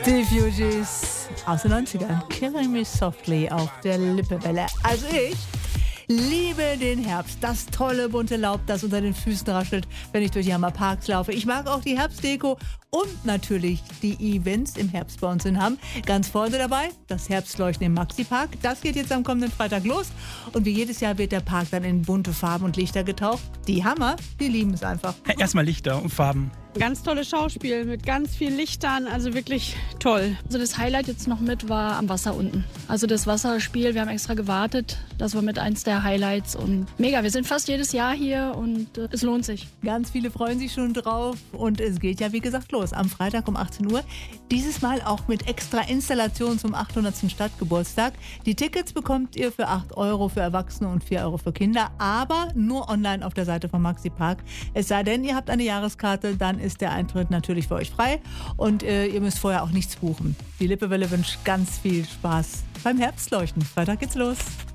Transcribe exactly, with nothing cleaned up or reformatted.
Die Fugees aus den neunzigern, Killing Me Softly auf der Lippewelle. Also ich liebe den Herbst, das tolle bunte Laub, das unter den Füßen raschelt, wenn ich durch die Hammerparks laufe. Ich mag auch die Herbstdeko und natürlich die Events im Herbst bei uns in Hamm. Ganz vorne dabei das Herbstleuchten im Maxi-Park. Das geht jetzt am kommenden Freitag los. Und wie jedes Jahr wird der Park dann in bunte Farben und Lichter getaucht. Die Hammer, die lieben es einfach. Ja, erstmal Lichter und Farben. Ganz tolles Schauspiel mit ganz vielen Lichtern, also wirklich toll. Also das Highlight jetzt noch mit war am Wasser unten. Also das Wasserspiel, wir haben extra gewartet. Das war mit eins der Highlights und mega. Wir sind fast jedes Jahr hier und äh, es lohnt sich. Ganz viele freuen sich schon drauf und es geht ja wie gesagt los am Freitag um achtzehn Uhr. Dieses Mal auch mit extra Installation zum achthundertsten Stadtgeburtstag. Die Tickets bekommt ihr für acht Euro für Erwachsene und vier Euro für Kinder, aber nur online auf der Seite von Maxi Park. Es sei denn, ihr habt eine Jahreskarte, dann ist der Eintritt natürlich für euch frei und äh, ihr müsst vorher auch nichts buchen. Die Lippewelle wünscht ganz viel Spaß beim Herbstleuchten. Freitag geht's los.